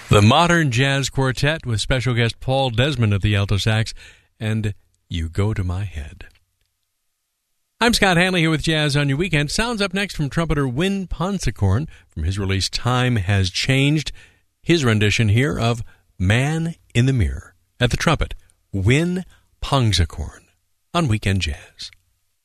The Modern Jazz Quartet with special guest Paul Desmond at the alto sax and You Go to My Head. I'm Scott Hanley here with Jazz on Your Weekend. Sounds up next from trumpeter Win Ponsicorn from his release Time Has Changed. His rendition here of Man in the Mirror. At the trumpet, Win Ponsicorn on Weekend Jazz.